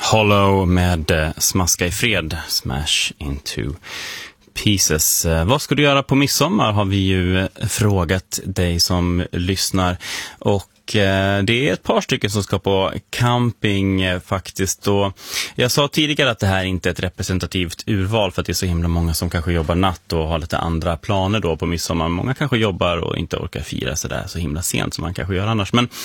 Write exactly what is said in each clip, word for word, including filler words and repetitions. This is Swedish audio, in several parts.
Hollow med eh, Smaska i fred, Smash into Pieces. Eh, vad ska du göra på midsommar har vi ju eh, frågat dig som lyssnar. Och eh, det är ett par stycken som ska på camping eh, faktiskt. Och jag sa tidigare att det här inte är ett representativt urval för att det är så himla många som kanske jobbar natt och har lite andra planer då på midsommar. Många kanske jobbar och inte orkar fira så där så himla sent som man kanske gör annars. Men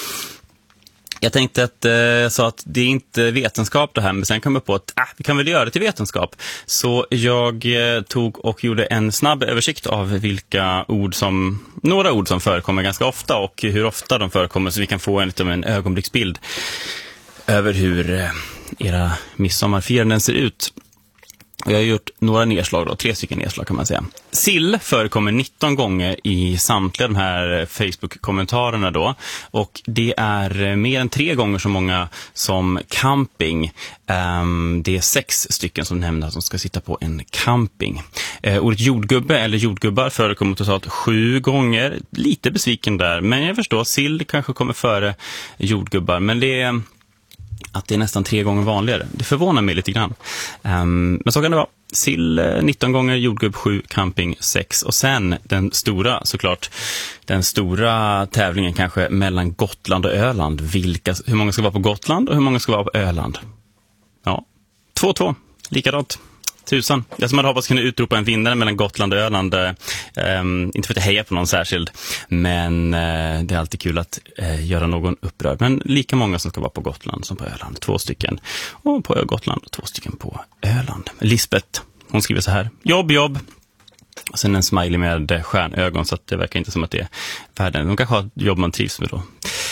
jag tänkte att eh, jag sa att det är inte vetenskap det här, men sen kom jag på att ah, vi kan väl göra det till vetenskap. Så jag eh, tog och gjorde en snabb översikt av vilka ord som, några ord som förekommer ganska ofta och hur ofta de förekommer, så vi kan få en lite en ögonblicksbild över hur eh, era midsommarfiranden ser ut. Jag har gjort några nedslag då, tre stycken nedslag kan man säga. Sill förekommer nitton gånger i samtliga de här Facebook-kommentarerna då. Och det är mer än tre gånger så många som camping. Um, det är sex stycken som nämner att de ska sitta på en camping. Uh, ordet jordgubbe eller jordgubbar förekommer totalt sju gånger. Lite besviken där, men jag förstår, sill kanske kommer före jordgubbar. Men det är att det är nästan tre gånger vanligare. Det förvånar mig lite grann. Um, men så kan det vara. Sill nitton gånger, jordgubb sju, camping sex. Och sen den stora, såklart, den stora tävlingen kanske mellan Gotland och Öland. Vilka, hur många ska vara på Gotland och hur många ska vara på Öland? Ja, två två. Likadant. Tusen. Jag som hade hoppats kunna utropa en vinnare mellan Gotland och Öland. Eh, inte för att heja på någon särskild, men eh, det är alltid kul att eh, göra någon upprörd. Men lika många som ska vara på Gotland som på Öland. Två stycken. Och på Gotland och två stycken på Öland. Lisbeth, hon skriver så här. Jobb, jobb. Och sen en smiley med stjärnögon, så att det verkar inte som att det är världen. De kanske har ett jobb man trivs med då.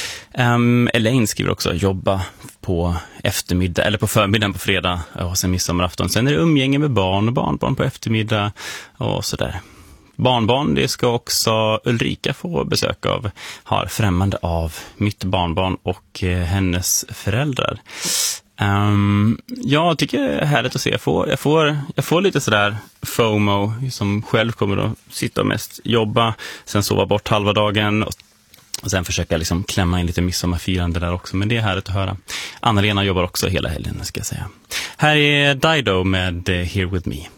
Um, Elaine skriver också jobba på eftermiddag eller på förmiddagen på fredag och sen midsommarafton. Sen är det umgänge med barn och barnbarn på eftermiddag och sådär. Barnbarn, det ska också Ulrika få besök av, har främmande av mitt barnbarn och eh, hennes föräldrar. Um, jag tycker det är härligt att se. Jag får, jag får, jag får lite sådär FOMO som själv kommer att sitta och mest jobba, sen sova bort halva dagen och Och sen försöka liksom klämma in lite midsommarfirande där också. Men det är härligt att höra. Anna-Lena jobbar också hela helgen, ska jag säga. Här är Dido med Here With Me.